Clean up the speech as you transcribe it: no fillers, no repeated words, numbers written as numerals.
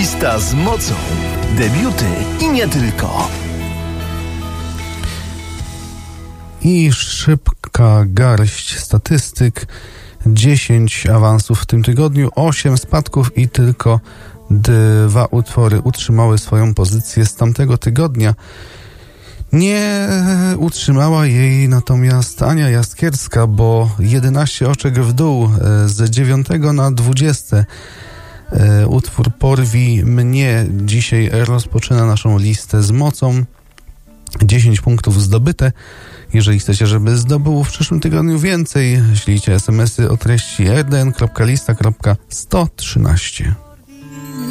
Lista z mocą. Debiuty i nie tylko. I szybka garść statystyk. 10 awansów w tym tygodniu, 8 spadków i tylko 2 utwory utrzymały swoją pozycję z tamtego tygodnia. Nie utrzymała jej natomiast Ania Jaskierska, bo 11 oczek w dół z 9 na 20. Utwór Porwij mnie dzisiaj rozpoczyna naszą listę z mocą. 10 punktów zdobyte. Jeżeli chcecie, żeby zdobył w przyszłym tygodniu więcej, ślijcie SMS-y o treści rdn.lista.113.